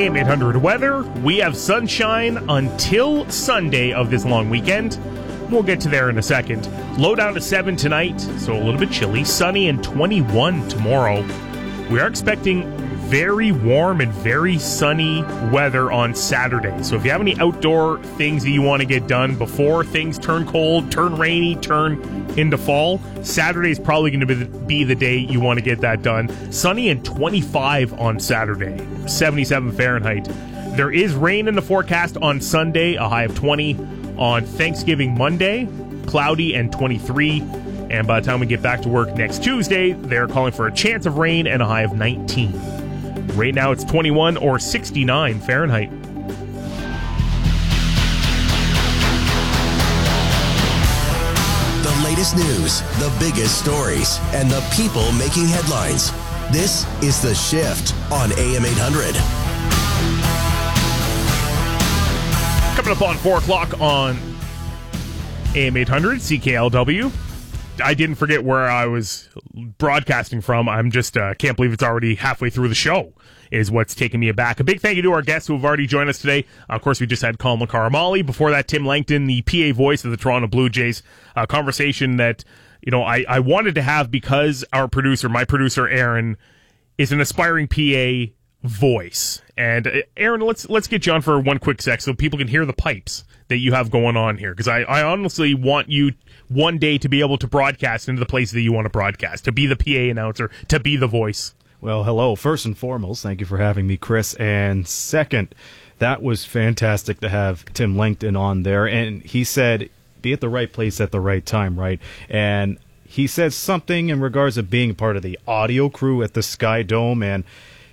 AM 800 weather. We have sunshine until Sunday of this long weekend. We'll get to there in a second. Low down to 7 tonight, so a little bit chilly. Sunny and 21 tomorrow. We are expecting very warm and very sunny weather on Saturday. So if you have any outdoor things that you want to get done before things turn cold, turn rainy, turn into fall, Saturday is probably going to be the day you want to get that done. Sunny and 25 on Saturday, 77 Fahrenheit. There is rain in the forecast on Sunday, a high of 20. On Thanksgiving Monday, cloudy and 23. And by the time we get back to work next Tuesday, they're calling for a chance of rain and a high of 19. Right now it's 21 or 69 Fahrenheit. The latest news, the biggest stories, and the people making headlines. This is The Shift on AM 800. Coming up on 4 o'clock on AM 800, CKLW. I didn't forget where I was broadcasting from. I'm just can't believe it's already halfway through the show is what's taking me aback. A big thank you to our guests who have already joined us today. Of course, we just had Colin Karamali. Before that, Tim Langton, the PA voice of the Toronto Blue Jays. A conversation that, I wanted to have because my producer, Aaron, is an aspiring PA voice. And Aaron, let's get you on for one quick sec so people can hear the pipes that you have going on here, because I honestly want you one day to be able to broadcast into the place that you want to broadcast, to be the PA announcer, to be the voice. Well, hello. First and foremost, thank you for having me, Chris. And second, that was fantastic to have Tim Langton on there. And he said, be at the right place at the right time, right? And he said something in regards to being part of the audio crew at the Sky Dome, and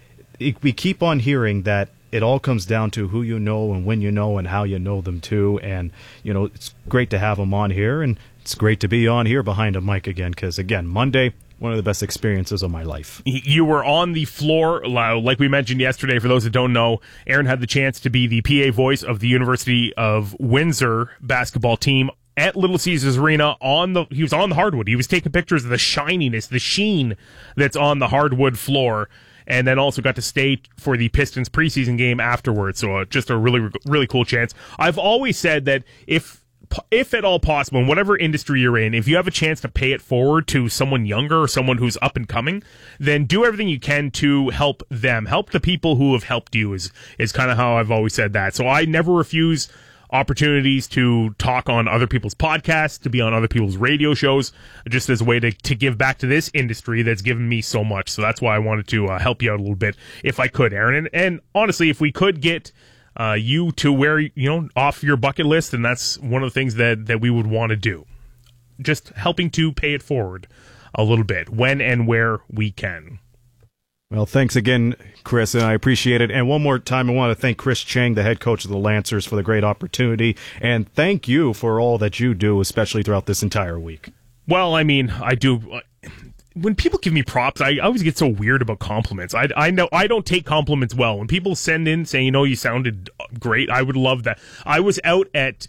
we keep on hearing that it all comes down to who you know and when you know and how you know them too. And, it's great to have them on here, and it's great to be on here behind a mic again because, again, Monday, one of the best experiences of my life. You were on the floor, like we mentioned yesterday. For those that don't know, Aaron had the chance to be the PA voice of the University of Windsor basketball team at Little Caesars Arena. He was on the hardwood. He was taking pictures of the shininess, the sheen that's on the hardwood floor. And then also got to stay for the Pistons preseason game afterwards. So just a really, really cool chance. I've always said that if at all possible, in whatever industry you're in, if you have a chance to pay it forward to someone younger or someone who's up and coming, then do everything you can to help them. Help the people who have helped you is kind of how I've always said that. So I never refuse opportunities to talk on other people's podcasts, to be on other people's radio shows, just as a way to give back to this industry that's given me so much. So that's why I wanted to help you out a little bit if I could, Aaron. And honestly, if we could get you to where, off your bucket list, and that's one of the things that we would want to do. Just helping to pay it forward a little bit when and where we can. Well, thanks again, Chris, and I appreciate it. And one more time, I want to thank Chris Chang, the head coach of the Lancers, for the great opportunity. And thank you for all that you do, especially throughout this entire week. Well, I mean, I do. When people give me props, I always get so weird about compliments. I know I don't take compliments well. When people send in saying, you sounded great, I would love that. I was out at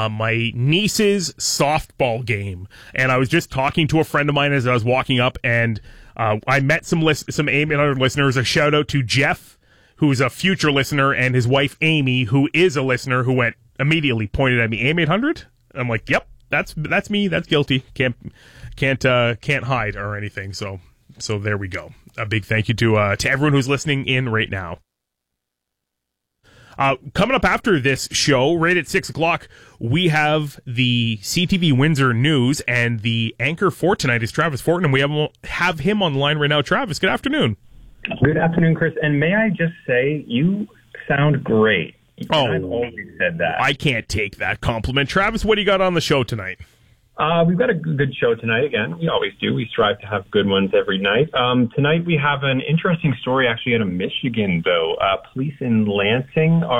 my niece's softball game, and I was just talking to a friend of mine as I was walking up, and I met some AM 800 listeners. A shout out to Jeff, who's a future listener, and his wife Amy, who is a listener, who immediately pointed at me. AM 800? I'm like, yep, that's me. That's guilty. Can't hide or anything. So there we go. A big thank you to everyone who's listening in right now. Coming up after this show, right at 6 o'clock, we have the CTV Windsor News, and the anchor for tonight is Travis Fortin, and we have him on the line right now. Travis, good afternoon. Good afternoon, Chris. And may I just say, you sound great. Oh, I've always said that. I can't take that compliment. Travis, what do you got on the show tonight? We've got a good show tonight. Again, we always do. We strive to have good ones every night. Tonight we have an interesting story actually out of Michigan, though. Police in Lansing